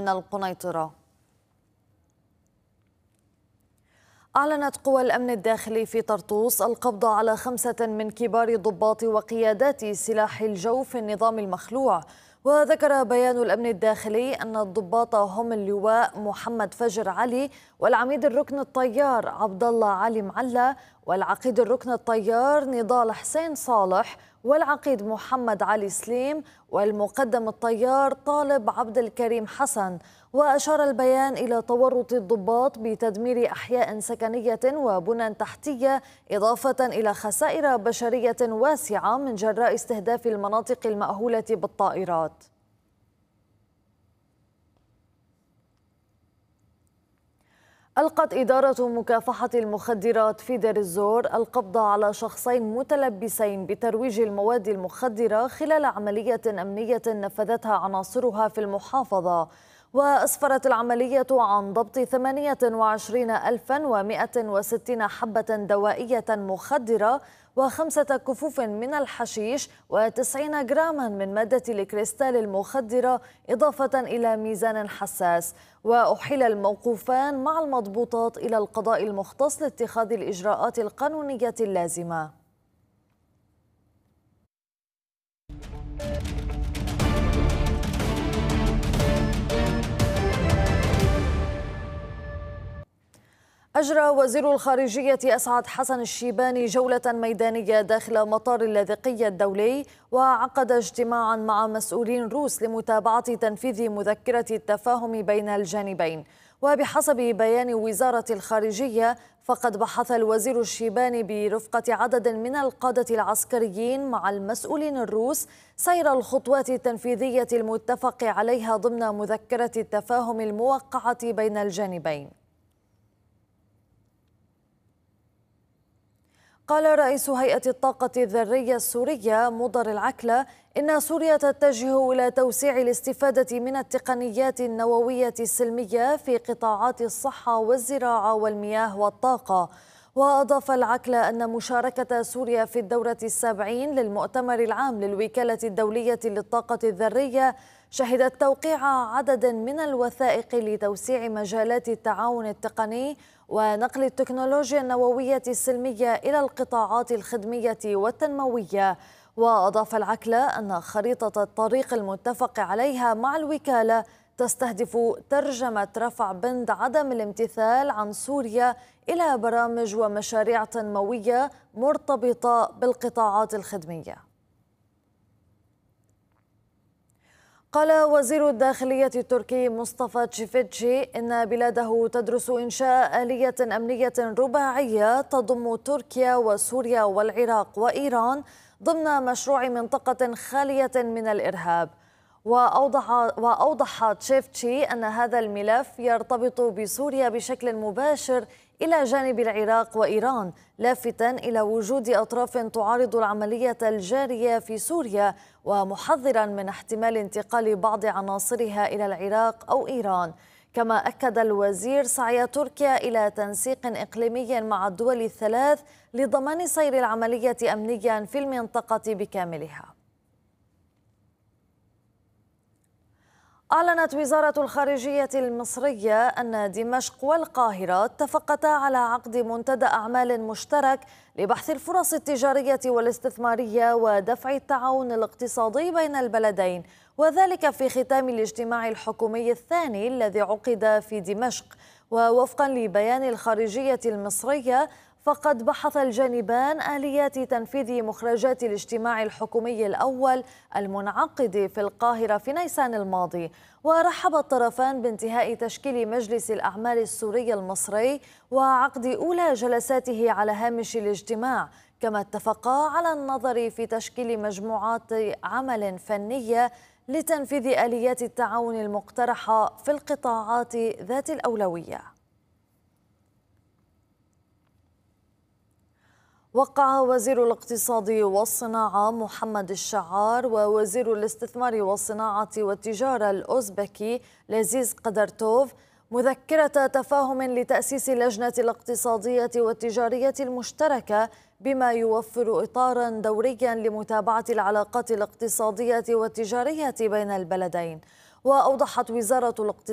من القنيطرة. أعلنت قوى الأمن الداخلي في طرطوس القبض على 5 من كبار ضباط وقيادات سلاح الجو في النظام المخلوع. وذكر بيان الأمن الداخلي أن الضباط هم اللواء محمد فجر علي والعميد الركن الطيار عبد الله علي معلة والعقيد الركن الطيار نضال حسين صالح والعقيد محمد علي سليم والمقدم الطيار طالب عبد الكريم حسن. وأشار البيان إلى تورط الضباط بتدمير أحياء سكنية وبنى تحتية إضافة إلى خسائر بشرية واسعة من جراء استهداف المناطق المأهولة بالطائرات. ألقت إدارة مكافحة المخدرات في دير الزور القبض على شخصين متلبسين بترويج المواد المخدرة خلال عملية أمنية نفذتها عناصرها في المحافظة. وأسفرت العملية عن ضبط 28,160 حبة دوائية مخدرة و5 كفوف من الحشيش و90 جراما من مادة الكريستال المخدرة إضافة إلى ميزان حساس. وأحيل الموقوفان مع المضبوطات إلى القضاء المختص لاتخاذ الإجراءات القانونية اللازمة. أجرى وزير الخارجية أسعد حسن الشيباني جولة ميدانية داخل مطار اللاذقية الدولي وعقد اجتماعا مع مسؤولين روس لمتابعة تنفيذ مذكرة التفاهم بين الجانبين. وبحسب بيان وزارة الخارجية فقد بحث الوزير الشيباني برفقة عدد من القادة العسكريين مع المسؤولين الروس سير الخطوات التنفيذية المتفق عليها ضمن مذكرة التفاهم الموقعة بين الجانبين. قال رئيس هيئة الطاقة الذرية السورية مضر العكلة إن سوريا تتجه إلى توسيع الاستفادة من التقنيات النووية السلمية في قطاعات الصحة والزراعة والمياه والطاقة. وأضاف العكلة أن مشاركة سوريا في الدورة 70 للمؤتمر العام للوكالة الدولية للطاقة الذرية شهدت توقيع عدد من الوثائق لتوسيع مجالات التعاون التقني ونقل التكنولوجيا النووية السلمية إلى القطاعات الخدمية والتنموية. وأضاف العكلة أن خريطة الطريق المتفق عليها مع الوكالة تستهدف ترجمة رفع بند عدم الامتثال عن سوريا إلى برامج ومشاريع تنموية مرتبطة بالقطاعات الخدمية. قال وزير الداخلية التركي مصطفى تشيفيتشي إن بلاده تدرس إنشاء آلية أمنية رباعية تضم تركيا وسوريا والعراق وإيران ضمن مشروع منطقة خالية من الإرهاب. وأوضح تشيفتشي أن هذا الملف يرتبط بسوريا بشكل مباشر إلى جانب العراق وإيران، لافتاً إلى وجود أطراف تعارض العملية الجارية في سوريا ومحذراً من احتمال انتقال بعض عناصرها إلى العراق أو إيران. كما أكد الوزير سعي تركيا إلى تنسيق إقليمي مع الدول الثلاث لضمان سير العملية أمنياً في المنطقة بكاملها. أعلنت وزارة الخارجية المصرية أن دمشق والقاهرة اتفقتا على عقد منتدى أعمال مشترك لبحث الفرص التجارية والاستثمارية ودفع التعاون الاقتصادي بين البلدين، وذلك في ختام الاجتماع الحكومي الثاني الذي عقد في دمشق. ووفقا لبيان الخارجية المصرية فقد بحث الجانبان آليات تنفيذ مخرجات الاجتماع الحكومي الأول المنعقد في القاهرة في نيسان الماضي. ورحب الطرفان بانتهاء تشكيل مجلس الأعمال السوري المصري وعقد أولى جلساته على هامش الاجتماع، كما اتفقا على النظر في تشكيل مجموعات عمل فنية لتنفيذ آليات التعاون المقترحة في القطاعات ذات الأولوية. وقع وزير الاقتصاد والصناعة محمد الشعار ووزير الاستثمار والصناعة والتجارة الأوزبكي لزيز قدرتوف مذكرة تفاهم لتأسيس اللجنة الاقتصادية والتجارية المشتركة بما يوفر إطارا دوريا لمتابعة العلاقات الاقتصادية والتجارية بين البلدين. وأوضحت وزارة الاقتصاد